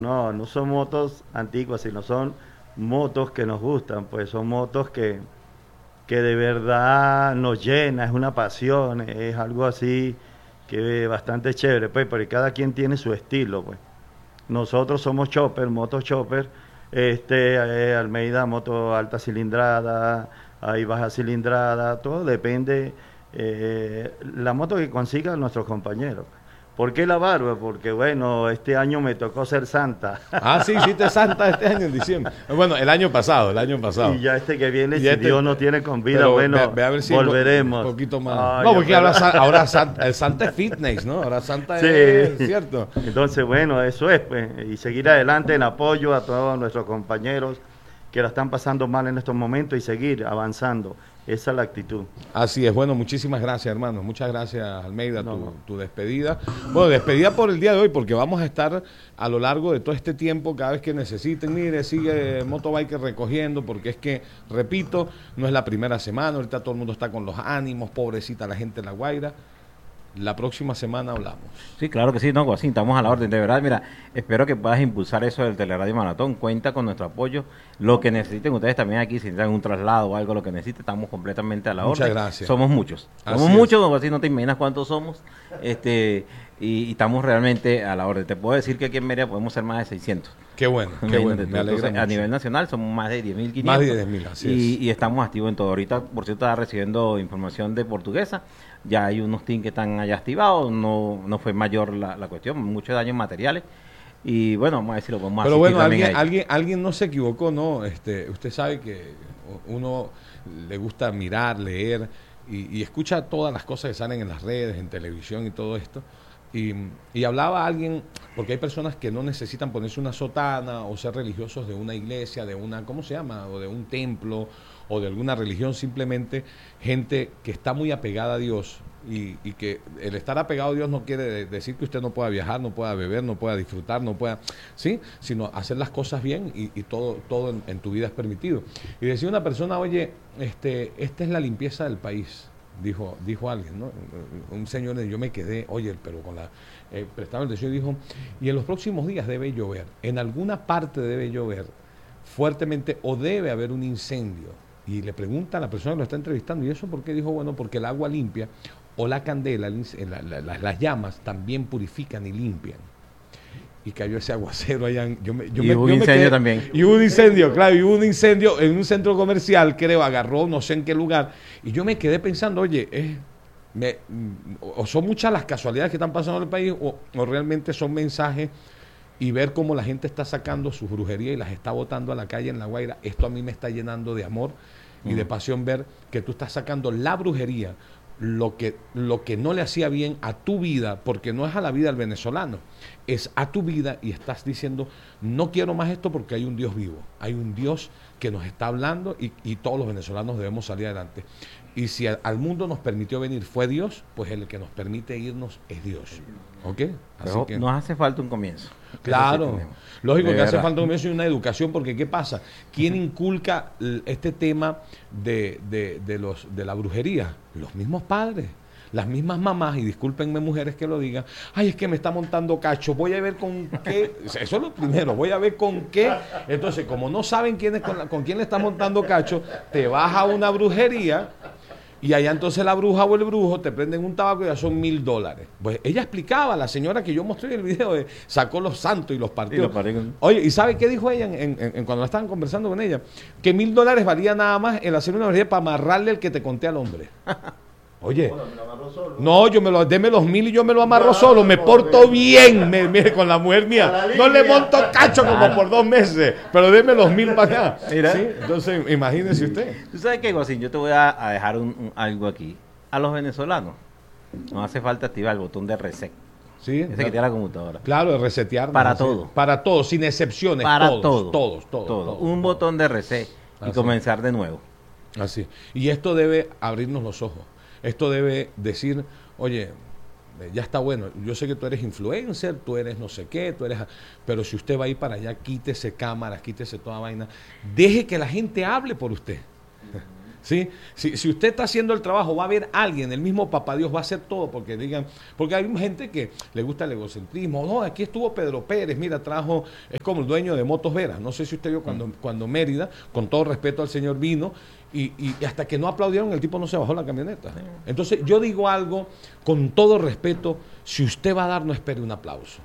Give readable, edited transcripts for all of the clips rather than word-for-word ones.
No, no son motos antiguas, sino son motos que nos gustan, pues son motos que de verdad nos llena, es una pasión, es algo así que bastante chévere, pues, porque cada quien tiene su estilo, pues. Nosotros somos chopper, motos chopper, Almeida, moto alta cilindrada, hay baja cilindrada, todo depende la moto que consigan nuestros compañeros. ¿Por qué la barba? Porque bueno, este año me tocó ser santa. Ah, sí, hiciste Santa este año en diciembre. Bueno, el año pasado, el año pasado. Y ya este que viene, Y si este, Dios no tiene con vida, pero bueno, ve a ver si un volveremos. poquito más. Ay, No, porque pero- ahora Santa, Santa es fitness, ¿no? Ahora Santa Sí. es cierto. Entonces, bueno, eso es, pues, y seguir adelante en apoyo a todos nuestros compañeros que la están pasando mal en estos momentos y seguir avanzando. Esa es la actitud. Así es, bueno, muchísimas gracias, hermano. Muchas gracias, Almeida, No, no. tu despedida. Bueno, despedida por el día de hoy, porque vamos a estar a lo largo de todo este tiempo, cada vez que necesiten. Mire, sigue Motobike recogiendo, porque es que, repito, no es la primera semana. Ahorita todo el mundo está con los ánimos, pobrecita la gente de La Guaira. La próxima semana hablamos. Sí, claro que sí, no, Guasín, estamos a la orden. De verdad, mira, espero que puedas impulsar eso del Teleradio Maratón. Cuenta con nuestro apoyo. Lo que necesiten ustedes también aquí, si necesitan un traslado o algo, lo que necesiten, estamos completamente a la Muchas orden. gracias. Somos muchos. Así Somos es. muchos, don Guasín, no te imaginas cuántos somos. Y estamos realmente a la orden. Te puedo decir que aquí en Mérida podemos ser más de 600. Qué bueno, qué bueno. Me alegra Entonces, a mucho. nivel nacional somos más de 10.500. Más de 10.000, así es. Y estamos activos en todo. Ahorita, por cierto, estaba recibiendo información de Portuguesa. Ya hay unos teams que están allá activados. No fue mayor la cuestión, muchos daños materiales. Y bueno, vamos a ver si lo podemos Pero asistir bueno, también ahí. alguien no se equivocó, ¿no? Usted sabe que uno le gusta mirar, leer y escucha todas las cosas que salen en las redes, en televisión y todo esto. Y hablaba alguien, porque hay personas que no necesitan ponerse una sotana o ser religiosos de una iglesia, de una, ¿cómo se llama? O de un templo o de alguna religión, simplemente gente que está muy apegada a Dios y que el estar apegado a Dios no quiere decir que usted no pueda viajar, no pueda beber, no pueda disfrutar, no pueda, ¿sí? Sino hacer las cosas bien y todo en tu vida es permitido. Y decía una persona, oye, esta es la limpieza del país. Dijo alguien, ¿no? Un señor, yo me quedé, oye, pero con la prestando atención, dijo, y en los próximos días debe llover, en alguna parte debe llover fuertemente o debe haber un incendio. Y le pregunta a la persona que lo está entrevistando, ¿y eso por qué? Dijo, bueno, porque el agua limpia o la candela, las llamas también purifican y limpian. Y cayó ese aguacero allá. Y hubo un incendio también. Y hubo un incendio, claro, y hubo un incendio en un centro comercial, creo, agarró, no sé en qué lugar. Y yo me quedé pensando, oye, o son muchas las casualidades que están pasando en el país, o realmente son mensajes y ver cómo la gente está sacando sus brujerías y las está botando a la calle en La Guaira. Esto a mí me está llenando de amor y de pasión ver que tú estás sacando la brujería, lo que no le hacía bien a tu vida, porque no es a la vida del venezolano, es a tu vida, y estás diciendo, no quiero más esto porque hay un Dios vivo, hay un Dios que nos está hablando y todos los venezolanos debemos salir adelante. Y si al mundo nos permitió venir fue Dios, pues el que nos permite irnos es Dios. ¿Ok? Así Pero que, nos hace falta un comienzo. claro, Eso sí tenemos. lógico De que hace verdad. falta un mes y una educación, porque ¿qué pasa? ¿Quién inculca este tema de la brujería? Los mismos padres, las mismas mamás, y discúlpenme mujeres que lo digan, ay, es que me está montando cacho, voy a ver con qué, eso es lo primero, voy a ver con qué. Entonces, como no saben con quién le está montando cacho, te vas a una brujería. Y allá entonces la bruja o el brujo te prenden un tabaco y ya son $1,000. Pues ella explicaba, la señora que yo mostré en el video, sacó los santos y los partió. Y los partió. Oye, ¿y sabe qué dijo ella cuando la estaban conversando con ella? Que $1,000 valía nada más el hacer una brujería para amarrarle el que te conté al hombre. Oye, no, deme los 1,000 y yo me lo amarro solo, me porto bien, mire, con la mujer mía, no le monto cacho como por 2 meses, pero deme los 1,000 para acá. Mira. ¿Sí? Entonces, imagínese usted. ¿Tú sabes qué, Guasín? Yo te voy a dejar algo aquí. A los venezolanos nos hace falta activar el botón de reset. ¿Sí? Ese que tiene la computadora. Claro, de resetear. Para ¿no? todo. Para todo, sin excepciones. Para todos. todo. Un botón de reset y Así. comenzar de nuevo. Así. Y esto debe abrirnos los ojos. Esto debe decir, oye, ya está bueno, yo sé que tú eres influencer, tú eres no sé qué, pero si usted va a ir para allá, quítese cámaras, quítese toda vaina, deje que la gente hable por usted. ¿Sí? Si usted está haciendo el trabajo, va a haber alguien, el mismo Papá Dios va a hacer todo, porque digan, porque hay gente que le gusta el egocentrismo. No, aquí estuvo Pedro Pérez, mira, trajo, es como el dueño de Motos Veras. No sé si usted vio cuando Mérida, con todo respeto al señor, vino y hasta que no aplaudieron, el tipo no se bajó la camioneta. Entonces, yo digo algo con todo respeto, si usted va a dar, no espere un aplauso.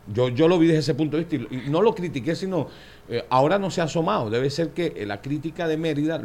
Yo lo vi desde ese punto de vista y no lo critiqué, sino ahora no se ha asomado. Debe ser que la crítica de Mérida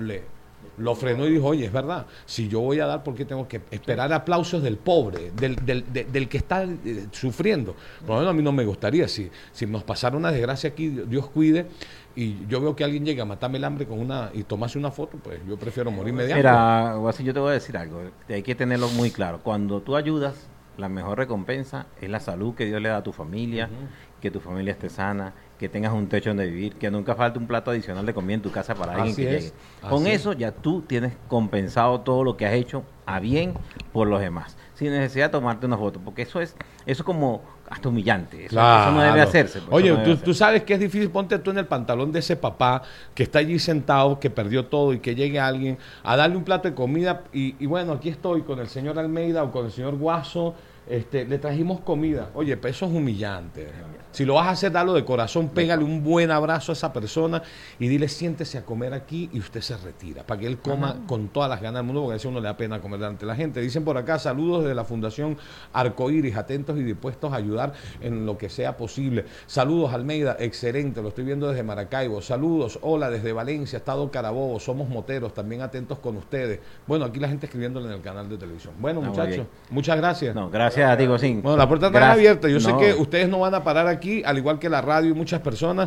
lo frenó y dijo, oye, es verdad, si yo voy a dar, ¿por qué tengo que esperar aplausos del pobre, del que está sufriendo? Por lo menos a mí no me gustaría, si nos pasara una desgracia aquí, Dios cuide, y yo veo que alguien llega a matarme el hambre y tomarse una foto, pues yo prefiero morirme de hambre. Mira, Guasi, yo te voy a decir algo, hay que tenerlo muy claro. Cuando tú ayudas, la mejor recompensa es la salud que Dios le da a tu familia, que tu familia esté sana, que tengas un techo donde vivir, que nunca falte un plato adicional de comida en tu casa para alguien que llegue. Con eso ya tú tienes compensado todo lo que has hecho a bien por los demás, sin necesidad de tomarte una foto, porque eso es como hasta humillante, eso no debe hacerse. Pues. Oye, tú sabes que es difícil, ponte tú en el pantalón de ese papá que está allí sentado, que perdió todo y que llegue alguien a darle un plato de comida y bueno, aquí estoy con el señor Almeida o con el señor Guaso, le trajimos comida. Oye, pues eso es humillante. Si lo vas a hacer, dalo de corazón, pégale un buen abrazo a esa persona y dile, siéntese a comer aquí y usted se retira, para que él coma con todas las ganas del mundo, porque a veces uno le da pena comer delante de la gente. Dicen por acá, saludos desde la Fundación Arcoíris, atentos y dispuestos a ayudar en lo que sea posible. Saludos, Almeida, excelente, lo estoy viendo desde Maracaibo. Saludos, hola, desde Valencia, Estado Carabobo, somos moteros, también atentos con ustedes. Bueno, aquí la gente escribiéndole en el canal de televisión. Bueno, muchachos, muchas gracias. No, gracias a ti, Gosín. Bueno, la puerta está abierta. Yo sé que ustedes no van a parar aquí, al igual que la radio y muchas personas,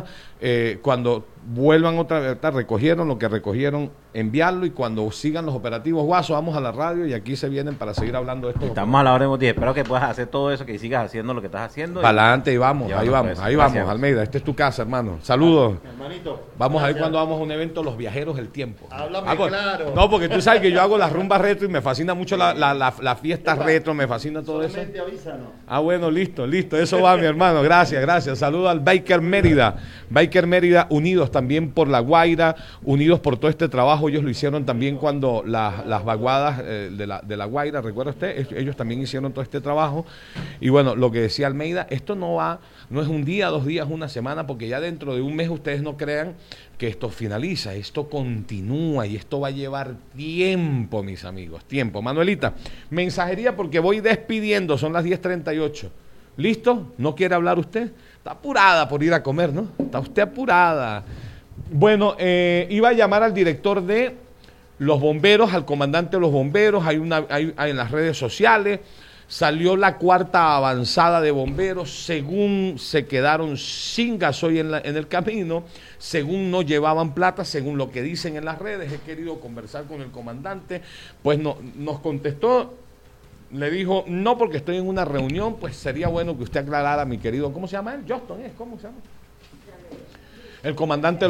cuando vuelvan otra vez, recogieron lo que recogieron, enviarlo, y cuando sigan los operativos Guaso, vamos a la radio y aquí se vienen para seguir hablando de esto. Estamos a la hora de motivo. Espero que puedas hacer todo eso, que sigas haciendo lo que estás haciendo. Para adelante y vamos, ahí vamos, Almeida, esta es tu casa, hermano. Saludos. Hermanito. Vamos a ver cuando vamos a un evento, Los Viajeros del Tiempo. Háblame claro. No, porque tú sabes que yo hago las rumbas retro y me fascina mucho la fiesta retro, me fascina todo eso. Avísanos. Bueno, listo, eso va, mi hermano, gracias. Saludos al Biker Mérida, unidos también por La Guaira, unidos por todo este trabajo. Ellos lo hicieron también cuando las vaguadas de La Guaira, ¿recuerda usted? Ellos también hicieron todo este trabajo. Y bueno, lo que decía Almeida, esto no es un día, 2 días, una semana, porque ya dentro de un mes ustedes no crean que esto finaliza, esto continúa y esto va a llevar tiempo, mis amigos, tiempo. Manuelita, mensajería porque voy despidiendo, son las 10:38. ¿Listo? ¿No quiere hablar usted? Está apurada por ir a comer, ¿no? Está usted apurada. Bueno, iba a llamar al director de los bomberos, al comandante de los bomberos, hay en las redes sociales. Salió la 4ª avanzada de bomberos, según se quedaron sin gasoil en el camino, según no llevaban plata, según lo que dicen en las redes. He querido conversar con el comandante, pues nos contestó, le dijo, no, porque estoy en una reunión, pues sería bueno que usted aclarara, mi querido, ¿cómo se llama él? Justin, ¿cómo se llama? El comandante